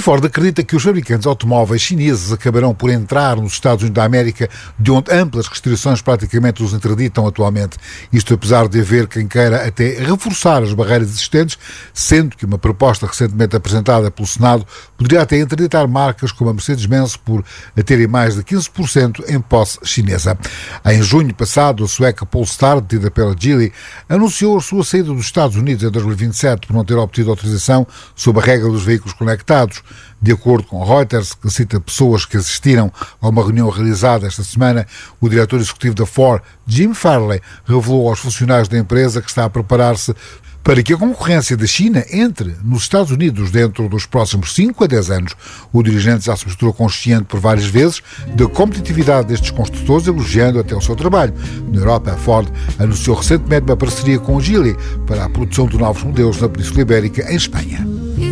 Ford acredita que os fabricantes automóveis chineses acabarão por entrar nos Estados Unidos da América, de onde amplas restrições praticamente os interditam atualmente. Isto apesar de haver quem queira até reforçar as barreiras existentes, sendo que uma proposta recentemente apresentada pelo Senado poderia até interditar marcas como a Mercedes-Benz por a terem mais de 15% em posse chinesa. Em junho passado, a sueca Polestar, detida pela Geely, anunciou a sua saída dos Estados Unidos em 2027 por não ter obtido autorização sob a regra dos veículos conectados. De acordo com Reuters, que cita pessoas que assistiram a uma reunião realizada esta semana, o diretor executivo da Ford, Jim Farley, revelou aos funcionários da empresa que está a preparar-se para que a concorrência da China entre nos Estados Unidos dentro dos próximos 5 a 10 anos. O dirigente já se mostrou consciente por várias vezes da competitividade destes construtores, elogiando até o seu trabalho. Na Europa, a Ford anunciou recentemente uma parceria com o Geely para a produção de novos modelos na Península Ibérica, em Espanha.